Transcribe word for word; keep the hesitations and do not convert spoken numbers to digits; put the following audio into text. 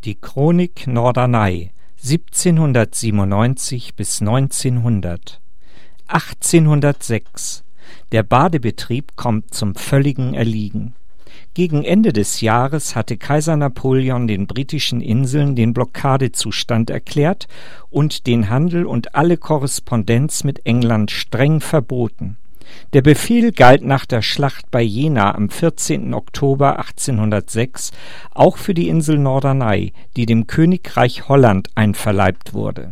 Die Chronik Norderney siebzehnhundertsiebenundneunzig bis neunzehnhundert. achtzehnhundertsechs. Der Badebetrieb kommt zum völligen Erliegen. Gegen Ende des Jahres hatte Kaiser Napoleon den britischen Inseln den Blockadezustand erklärt und den Handel und alle Korrespondenz mit England streng verboten. Der Befehl galt nach der Schlacht bei Jena am vierzehnten Oktober achtzehnhundertsechs auch für die Insel Norderney, die dem Königreich Holland einverleibt wurde